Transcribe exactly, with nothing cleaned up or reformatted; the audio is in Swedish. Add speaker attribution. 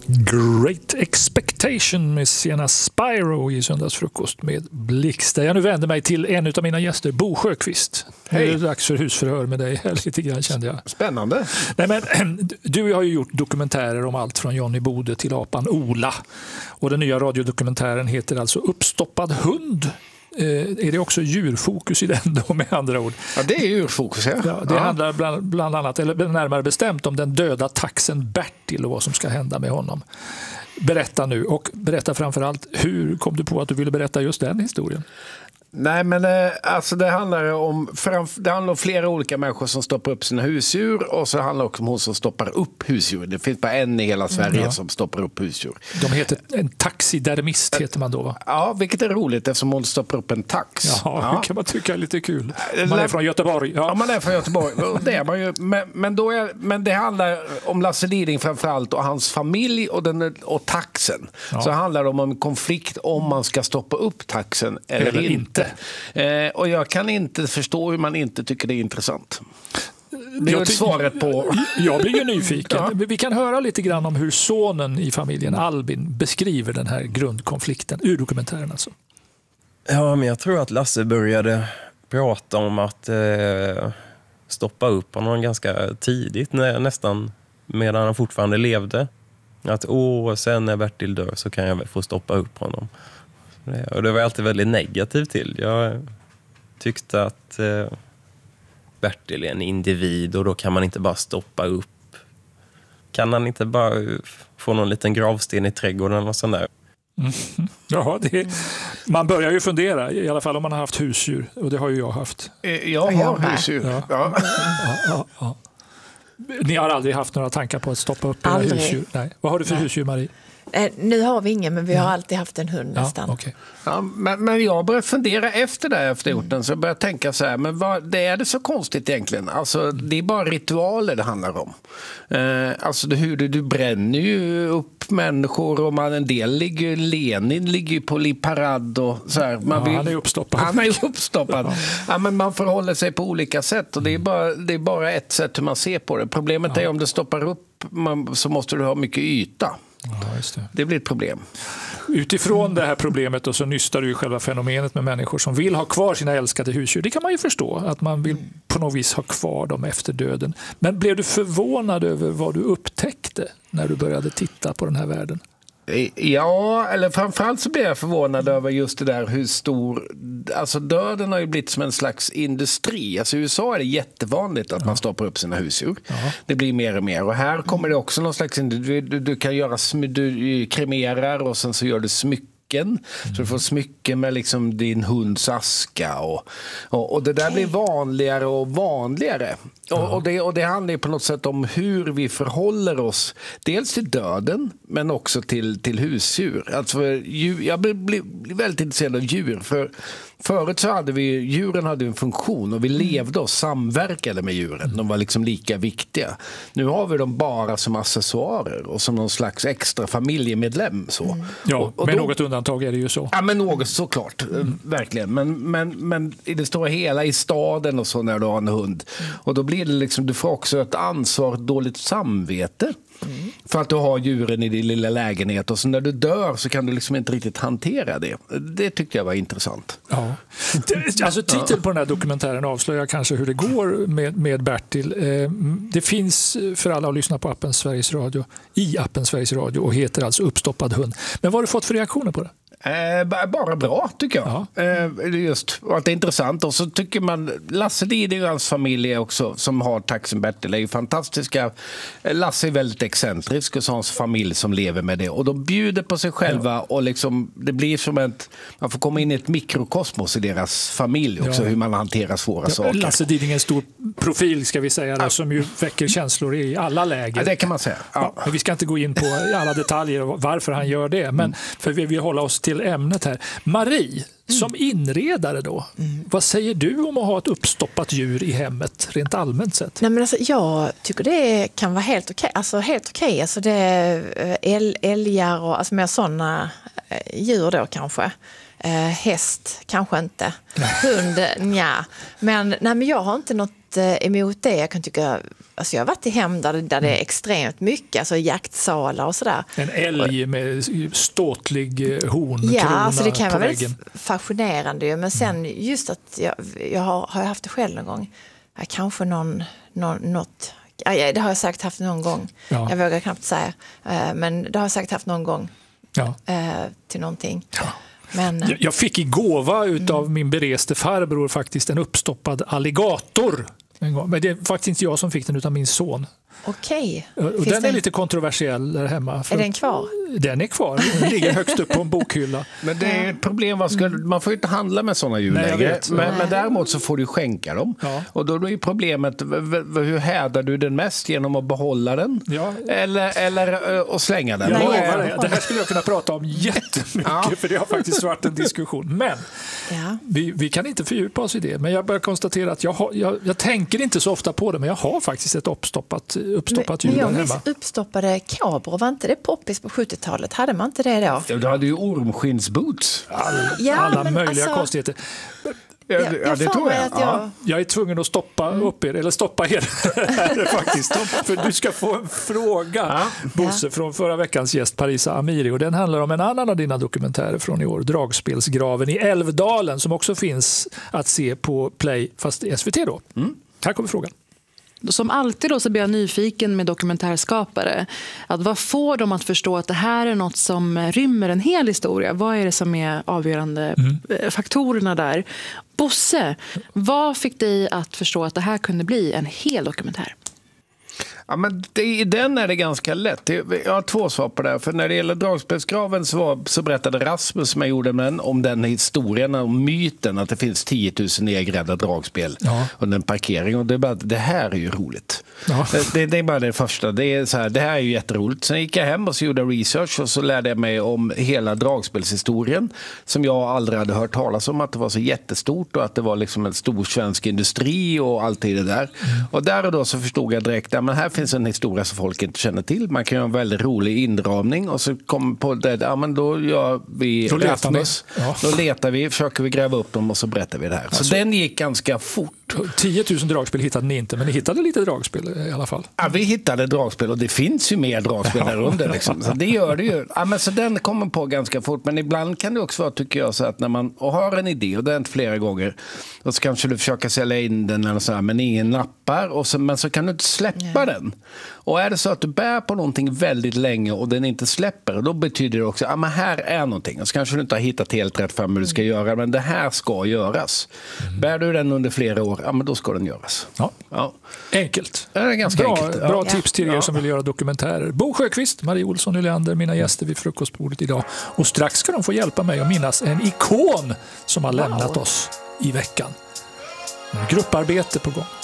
Speaker 1: Great Expectation med Sienna Spyro i söndagsfrukost med Blixt. Jag nu vänder mig till en av mina gäster, Bo Sjöqvist.
Speaker 2: Hej.
Speaker 1: Nu är det dags för husförhör med dig här lite grann, kände jag.
Speaker 2: Spännande.
Speaker 1: Nej, men, du har ju gjort dokumentärer om allt från Johnny Bode till apan Ola. Och den nya radiodokumentären heter alltså Uppstoppad hund. Eh, är det också djurfokus i den då, med andra ord?
Speaker 2: Ja, det är djurfokus, ja.
Speaker 1: Ja, det
Speaker 2: ja.
Speaker 1: handlar bland, bland annat, eller närmare bestämt, om den döda taxen Bertil och vad som ska hända med honom. Berätta nu, och berätta framförallt, hur kom du på att du ville berätta just den historien?
Speaker 2: Nej, men eh, alltså det handlar om framf- det handlar om flera olika människor som stoppar upp sina husdjur, och så handlar det också om hon som stoppar upp husdjur. Det finns bara en i hela Sverige mm. som stoppar upp husdjur.
Speaker 1: De heter en taxidermist, heter man då, va?
Speaker 2: Ja, vilket är roligt eftersom hon stoppar upp en tax.
Speaker 1: Jaha,
Speaker 2: ja,
Speaker 1: det kan man tycka är lite kul. Man är från Göteborg. Ja,
Speaker 2: ja man är från Göteborg. Det är man ju. Men, men, då är, men det handlar om Lasse Liding framförallt och hans familj och, den, och taxen. Ja. Så handlar det om en konflikt om man ska stoppa upp taxen eller, eller inte. inte. Eh, och jag kan inte förstå hur man inte tycker det är intressant. Det är
Speaker 1: jag
Speaker 2: svaret på...
Speaker 1: Jag blir ju nyfiken. Ja. Vi kan höra lite grann om hur sonen i familjen, Albin, beskriver den här grundkonflikten ur dokumentären alltså.
Speaker 3: Ja, men jag tror att Lasse började prata om att eh, stoppa upp honom ganska tidigt, nä- nästan medan han fortfarande levde. Att åh, sen när Bertil dör så kan jag väl få stoppa upp honom. Och det var jag alltid väldigt negativ till. Jag tyckte att eh, Bertil är en individ och då kan man inte bara stoppa upp. Kan han inte bara få någon liten gravsten i trädgården eller sånt där?
Speaker 1: Mm. Ja, det, man börjar ju fundera, i alla fall om man har haft husdjur, och det har ju jag haft.
Speaker 2: Jag har husdjur. Ja.
Speaker 1: Ja. Ja, ja, ja. Ni har aldrig haft några tankar på att stoppa upp era husdjur? Nej. Vad har du för Nej. husdjur, Marie?
Speaker 4: Eh, nu har vi ingen, men vi har ja. alltid haft en hund nästan.
Speaker 1: Ja, okay.
Speaker 2: ja, men, men jag började fundera efter det, efter gjort den, så jag började tänka så här, men vad, det är det så konstigt egentligen? Alltså, det är bara ritualer det handlar om. Eh, alltså, du, du, du bränner ju upp människor, och man, en del ligger, Lenin ligger ju på Liparad och så här. Man
Speaker 1: ja,
Speaker 2: vill,
Speaker 1: han är uppstoppad.
Speaker 2: Han är uppstoppad. ja. Ja, men man förhåller sig på olika sätt, och det är bara, det är bara ett sätt hur man ser på det. Problemet ja. är om det stoppar upp, man, så måste du ha mycket yta.
Speaker 1: Ja, just det.
Speaker 2: Det blir ett problem.
Speaker 1: Utifrån det här problemet och så nystar du ju själva fenomenet med människor som vill ha kvar sina älskade husdjur. Det kan man ju förstå, att man vill på något vis ha kvar dem efter döden. Men blev du förvånad över vad du upptäckte när du började titta på den här världen?
Speaker 2: Ja, eller framförallt så blev jag förvånad över just det där hur stor... Alltså döden har ju blivit som en slags industri. Alltså i U S A är det jättevanligt att ja. man stoppar upp sina husdjur. Ja. Det blir mer och mer. Och här kommer det också någon slags... Du, du, du kan göra... Du kremerar och sen så gör du smycken. Mm. Så du får smycken med liksom din hunds aska. Och, och, och det där blir vanligare och vanligare. Ja. Och, och, det, och det handlar ju på något sätt om hur vi förhåller oss. Dels till döden, men också till, till husdjur. Alltså, djur, jag blir, blir, blir väldigt intresserad av djur. För förut så hade vi, djuren hade en funktion och vi levde och samverkade med djuren. De var liksom lika viktiga. Nu har vi dem bara som accessoarer och som någon slags extra familjemedlem. Så. Mm.
Speaker 1: Ja,
Speaker 2: och, och
Speaker 1: med
Speaker 2: då,
Speaker 1: något undantag är det ju så.
Speaker 2: Ja, men något såklart. Mm. Verkligen. Men, men, men i det stora hela i staden och så när du har en hund. Och då blir det liksom, du får också ett ansvar, ett dåligt samvete. Mm. För att du har djuren i din lilla lägenhet, och så när du dör så kan du liksom inte riktigt hantera det. Det tyckte jag var intressant.
Speaker 1: Ja. Alltså titeln på den här dokumentären avslöjar kanske hur det går med, med Bertil. Det finns för alla att lyssna på appen Sveriges Radio, i appen Sveriges Radio, och heter alltså Uppstoppad hund. Men vad har du fått för reaktioner på det?
Speaker 2: Eh, bara bra tycker jag. Ja. Eh, just att det är intressant. Och så tycker man Lasse Liding och hans familj också, som har taxen Bertil, är ju fantastiska. Lasse är väldigt excentrisk och så hans familj som lever med det. Och de bjuder på sig själva ja. och liksom, det blir som ett, man får komma in i ett mikrokosmos i deras familj också, ja. hur man hanterar svåra ja, saker.
Speaker 1: Lasse Liding är en stor profil, ska vi säga, ja. som ju väcker känslor i alla läger.
Speaker 2: Ja, det kan man säga. Ja.
Speaker 1: Ja, men vi ska inte gå in på alla detaljer varför han gör det, men mm. för vi vill hålla oss till ämnet här. Marie, mm. som inredare då, mm. vad säger du om att ha ett uppstoppat djur i hemmet rent allmänt sett?
Speaker 4: Nej, men alltså, jag tycker det kan vara helt okej. Alltså helt okej. Alltså det är äl, älgar och alltså mer sådana djur då kanske. Eh, häst kanske inte. Nej. Hund, nja. Men, nej, men jag har inte något emot det. Jag kan tycka alltså jag har varit i hem där, där det är extremt mycket, alltså jaktsalar och sådär.
Speaker 1: En älg med ståtlig hornkrona.
Speaker 4: Ja, alltså det kan vara
Speaker 1: väldigt
Speaker 4: väldigt fascinerande ju. Men sen just att jag, jag har, har jag haft det själv någon gång. Ja, kanske någon, någon, något, ja, det har jag sagt haft någon gång. Ja. Jag vågar knappt säga. Men det har jag sagt haft någon gång ja. till någonting. Ja. Men,
Speaker 1: jag fick i gåva utav mm. min bereste farbror faktiskt en uppstoppad alligator. En gång. Men det är faktiskt inte jag som fick den utan min son.
Speaker 4: Okej.
Speaker 1: Och den det... är lite kontroversiell där hemma.
Speaker 4: Är den kvar?
Speaker 1: Den är kvar. Den ligger högst upp på en bokhylla.
Speaker 2: Men det är ett problem. Vad ska, man får ju inte handla med sådana djur
Speaker 1: Nej,
Speaker 2: längre. Men, men däremot så får du skänka dem. Ja. Och då är ju problemet, hur härdar du den mest? Genom att behålla den? Ja. Eller, eller att slänga den?
Speaker 1: Jag lovar det. Det här skulle jag kunna prata om jättemycket. Ja. För det har faktiskt varit en diskussion. Men ja. vi, vi kan inte fördjupa oss i det. Men jag börjar konstatera att jag, har, jag, jag tänker inte så ofta på det. Men jag har faktiskt ett uppstoppat, uppstoppat djur där hemma.
Speaker 4: Men jag uppstoppade kabror. Var inte det poppis på sjuttiotalet? Hade man inte det då?
Speaker 2: Ja, du hade ju ormskinsboots.
Speaker 1: All, ja, alla möjliga alltså... konstigheter.
Speaker 2: Ja, jag, ja, det tror jag.
Speaker 1: jag... Ja. jag är tvungen att stoppa mm. upp er, eller stoppa er här faktiskt. För du ska få en fråga, ja. Bosse, från förra veckans gäst Parisa Amiri. Och den handlar om en annan av dina dokumentärer från i år, Dragspelsgraven i Älvdalen, som också finns att se på Play, fast S V T då. Mm. Här kommer frågan.
Speaker 5: Som alltid då så blir jag nyfiken med dokumentärskapare. Att vad får dem att förstå att det här är något som rymmer en hel historia? Vad är det som är avgörande mm. faktorerna där? Bosse, vad fick dig att förstå att det här kunde bli en hel dokumentär?
Speaker 2: Ja, men det, i den är det ganska lätt. Jag har två svar på det. För när det gäller Dragspelsgraven så, var, så berättade Rasmus som jag gjorde med den, om den historien, om myten att det finns tio tusen nedgrävda dragspel ja. under en parkering. Och det, är bara, det här är ju roligt. Ja. Det, det är bara det första. Det, är så här, det här är ju jätteroligt. Sen gick jag hem och så gjorde research och så lärde jag mig om hela dragspelshistorien som jag aldrig hade hört talas om. Att det var så jättestort och att det var liksom en stor svensk industri och allt det där. Mm. Och där och då så förstod jag direkt att här finns en historia som folk inte känner till. Man kan göra en väldigt rolig inramning och så kommer på det, ja men då gör vi
Speaker 1: då letar,
Speaker 2: ja. då letar vi, försöker vi gräva upp dem och så berättar vi det här. Så alltså, den gick ganska fort.
Speaker 1: tio tusen dragspel hittade ni inte, men ni hittade lite dragspel i alla fall.
Speaker 2: Ja, vi hittade dragspel och det finns ju mer dragspel ja. där under. Liksom. Så det gör det ju. Ja, men så den kommer på ganska fort, men ibland kan det också vara, tycker jag, så att när man har en idé, och det har hänt flera gånger, och så kanske du försöker sälja in den eller så här, men ingen nappar, och så, men så kan du inte släppa ja. den. Och är det så att du bär på någonting väldigt länge och den inte släpper, då betyder det också att ah, här är någonting. Och så kanske du inte har hittat helt rätt för hur du ska mm. göra, men det här ska göras. Mm. Bär du den under flera år, ja, men då ska den göras.
Speaker 1: Ja.
Speaker 2: Ja.
Speaker 1: Enkelt.
Speaker 2: Det är ganska
Speaker 1: bra,
Speaker 2: enkelt.
Speaker 1: Bra ja. tips till er ja. som vill göra dokumentärer. Bo Sjöqvist, Marie Olsson, Nylander, mina gäster vid frukostbordet idag. Och strax ska de få hjälpa mig att minnas en ikon som har lämnat wow. oss i veckan. Grupparbete på gång.